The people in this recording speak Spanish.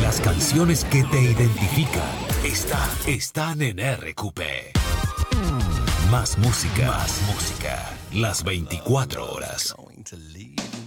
Las canciones que te identifican están en RQP. Más música. Las 24 horas.